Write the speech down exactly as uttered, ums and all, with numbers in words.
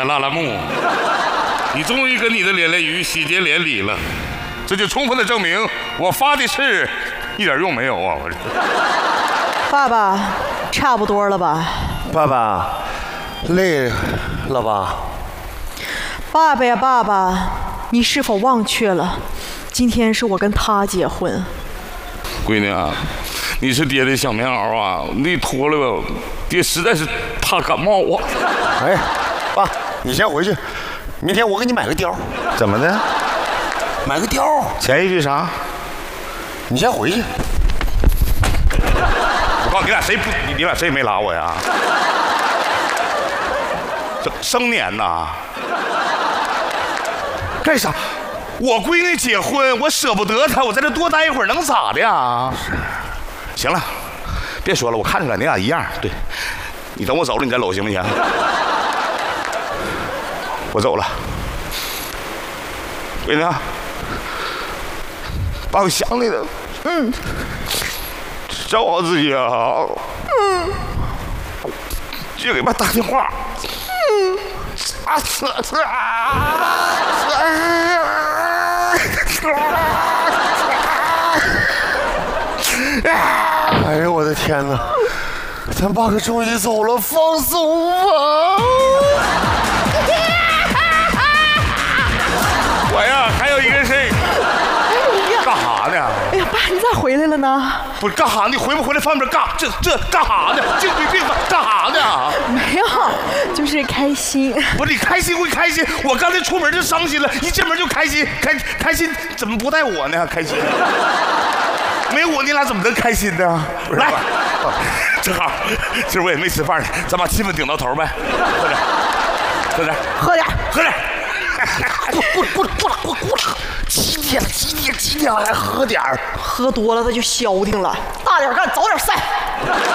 的拉拉木，你终于跟你的连连鱼喜结连理了，这就充分的证明我发的誓一点用没有啊！我这爸爸，差不多了吧？ 爸爸，累了吧？ 爸爸呀，爸爸，你是否忘却了，今天是我跟他结婚？ 闺女啊，你是爹的小棉袄啊，你脱了吧，爹实在是怕感冒啊。 哎，爸，你先回去，明天我给你买个貂。 怎么的？ 买个貂。 前一句啥？ 你先回去。 我告诉你俩谁不，你你俩谁也没拉我呀？这生年呐？干啥？我闺女结婚，我舍不得她，我在这多待一会儿能咋的呀？行了，别说了，我看出来你俩一样。对，你等我走了，你再搂行不行？我走了，闺女，爸，我想你了。嗯，照顾好自己啊。嗯，就给爸打电话。嗯，啊啊啊！ 哎呀，我的天哪！咱爸可终于走了，放松吧！ 我呀，还有一个事儿，干啥呢？ 哎呀，爸，你咋回来了呢？ 不是干啥呢？你回不回来放这干这这干啥呢？精神病吧？干啥呢？ 没有，就是开心。 不是你开心归开心，我刚才出门就伤心了，一进门就开心，开开心怎么不带我呢？开心，没有我你俩怎么能开心呢？来，正好今儿我也没吃饭呢，咱把气氛顶到头呗，喝点，喝点， 喝点， 喝点。 过过过了过过了，几点了？几点？几点了？还喝点儿？ 喝多了他就消停了。大点干，早点散。